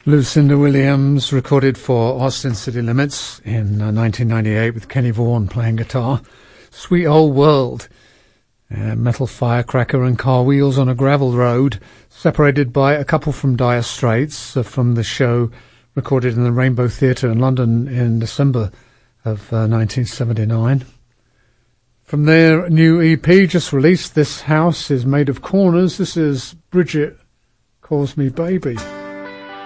Lucinda Williams recorded for Austin City Limits in 1998 with Kenny Vaughan playing guitar. Sweet Old World. Metal firecracker and car wheels on a gravel road, separated by a couple from Dire Straits from the show recorded in the Rainbow Theatre in London in December of 1979. From their new EP just released, This House is Made of Corners. This is Bridget Calls Me Baby.